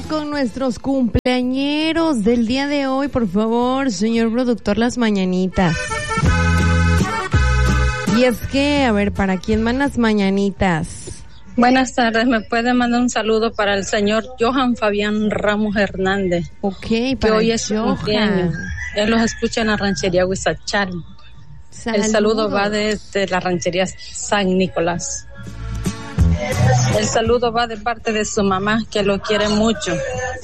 con nuestros cumpleañeros del día de hoy. Por favor, señor productor, las mañanitas. Y es que, a ver, ¿para quién van las mañanitas? Buenas tardes, ¿me puede mandar un saludo para el señor Johan Fabián Ramos Hernández? Ok, que para hoy es su cumpleaños. Él los escucha en la ranchería Huizachal. El saludo va desde la ranchería San Nicolás. El saludo va de parte de su mamá, que lo quiere mucho.